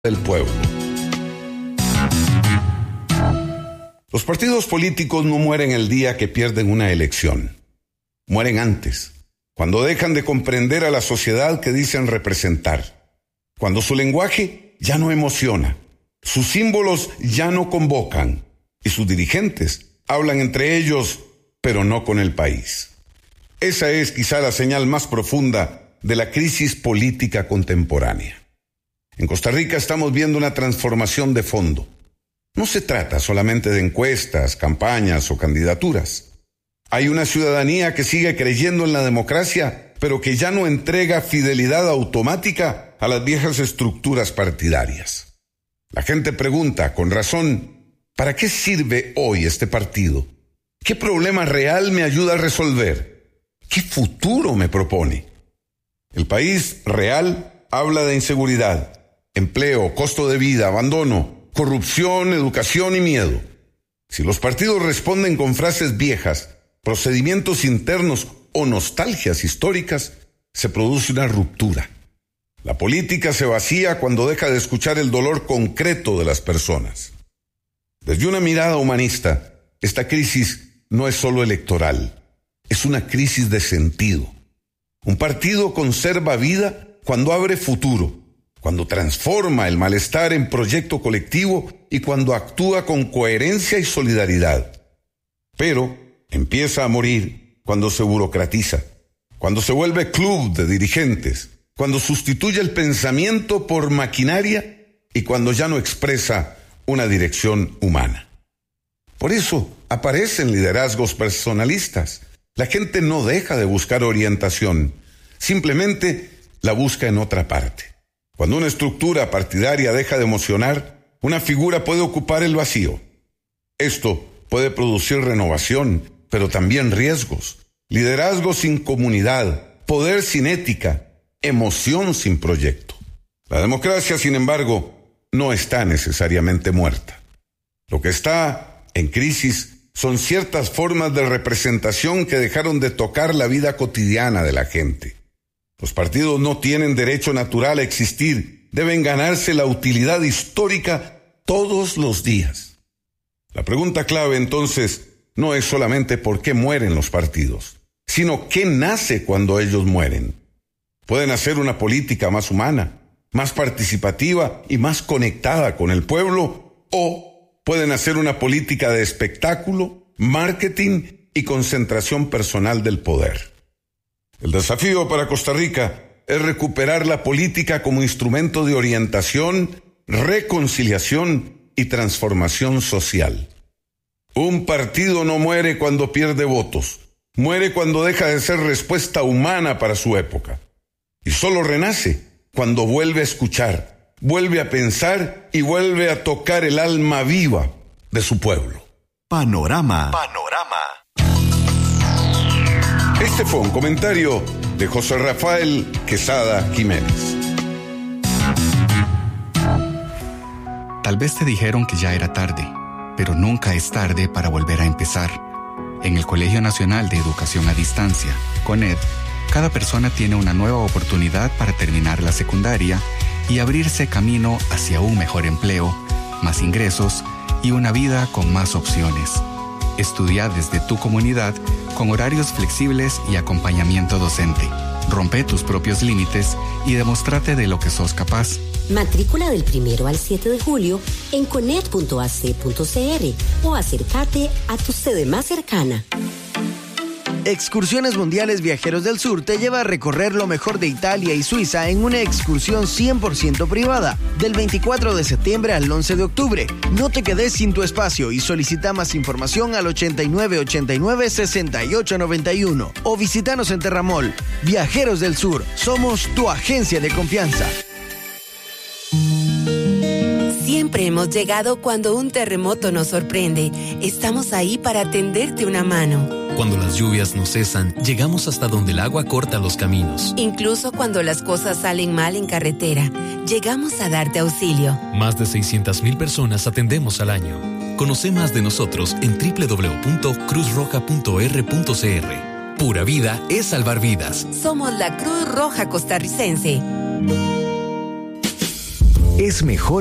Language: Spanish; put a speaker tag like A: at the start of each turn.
A: del pueblo. Los partidos políticos no mueren el día que pierden una elección. Mueren antes, cuando dejan de comprender a la sociedad que dicen representar. Cuando su lenguaje ya no emociona, sus símbolos ya no convocan y sus dirigentes hablan entre ellos, pero no con el país. Esa es quizá la señal más profunda de la crisis política contemporánea. En Costa Rica estamos viendo una transformación de fondo. No se trata solamente de encuestas, campañas o candidaturas. Hay una ciudadanía que sigue creyendo en la democracia, pero que ya no entrega fidelidad automática a las viejas estructuras partidarias. La gente pregunta, con razón, ¿para qué sirve hoy este partido? ¿Qué problema real me ayuda a resolver? ¿Qué futuro me propone? El país real habla de inseguridad, empleo, costo de vida, abandono, corrupción, educación y miedo. Si los partidos responden con frases viejas, procedimientos internos o nostalgias históricas, se produce una ruptura. La política se vacía cuando deja de escuchar el dolor concreto de las personas. Desde una mirada humanista, esta crisis no es solo electoral, es una crisis de sentido. Un partido conserva vida cuando abre futuro, cuando transforma el malestar en proyecto colectivo y cuando actúa con coherencia y solidaridad. Pero empieza a morir cuando se burocratiza, cuando se vuelve club de dirigentes, cuando sustituye el pensamiento por maquinaria y cuando ya no expresa una dirección humana. Por eso aparecen liderazgos personalistas. La gente no deja de buscar orientación, simplemente la busca en otra parte. Cuando una estructura partidaria deja de emocionar, una figura puede ocupar el vacío. Esto puede producir renovación, pero también riesgos. Liderazgo sin comunidad, poder sin ética, emoción sin proyecto. La democracia, sin embargo, no está necesariamente muerta. Lo que está en crisis son ciertas formas de representación que dejaron de tocar la vida cotidiana de la gente. Los partidos no tienen derecho natural a existir, deben ganarse la utilidad histórica todos los días. La pregunta clave entonces no es solamente por qué mueren los partidos, sino qué nace cuando ellos mueren. Pueden hacer una política más humana, más participativa y más conectada con el pueblo, o pueden hacer una política de espectáculo, marketing y concentración personal del poder. El desafío para Costa Rica es recuperar la política como instrumento de orientación, reconciliación y transformación social. Un partido no muere cuando pierde votos, muere cuando deja de ser respuesta humana para su época. Y solo renace cuando vuelve a escuchar, vuelve a pensar y vuelve a tocar el alma viva de su pueblo.
B: Panorama.
A: Este fue un comentario de José Rafael Quesada Jiménez.
C: Tal vez te dijeron que ya era tarde, pero nunca es tarde para volver a empezar. En el Colegio Nacional de Educación a Distancia, CONED, cada persona tiene una nueva oportunidad para terminar la secundaria y abrirse camino hacia un mejor empleo, más ingresos y una vida con más opciones. Estudia desde tu comunidad con horarios flexibles y acompañamiento docente. Rompe tus propios límites y demóstrate de lo que sos capaz.
D: Matrícula del 1 al 7 de julio en coned.ac.cr o acércate a tu sede más cercana.
E: Excursiones Mundiales Viajeros del Sur te lleva a recorrer lo mejor de Italia y Suiza en una excursión 100% privada, del 24 de septiembre al 11 de octubre. No te quedes sin tu espacio y solicita más información al 8989-6891 o visítanos en Terramol. Viajeros del Sur, somos tu agencia de confianza.
F: Siempre hemos llegado cuando un terremoto nos sorprende. Estamos ahí para tenderte una mano.
G: Cuando las lluvias no cesan, llegamos hasta donde el agua corta los caminos.
F: Incluso cuando las cosas salen mal en carretera, llegamos a darte auxilio.
G: Más de 600,000 personas atendemos al año. Conoce más de nosotros en www.cruzroja.r.cr. Pura vida es salvar vidas.
F: Somos la Cruz Roja Costarricense.
B: es mejor